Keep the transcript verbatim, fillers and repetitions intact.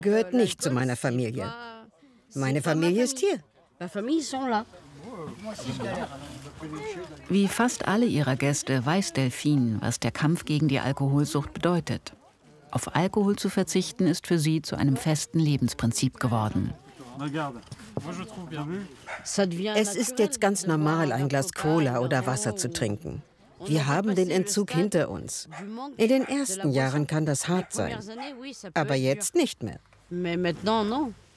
Gehört nicht zu meiner Familie. Meine Familie ist hier. Wie fast alle ihrer Gäste weiß Delphine, was der Kampf gegen die Alkoholsucht bedeutet. Auf Alkohol zu verzichten ist für sie zu einem festen Lebensprinzip geworden. Es ist jetzt ganz normal, ein Glas Cola oder Wasser zu trinken. Wir haben den Entzug hinter uns. In den ersten Jahren kann das hart sein, aber jetzt nicht mehr.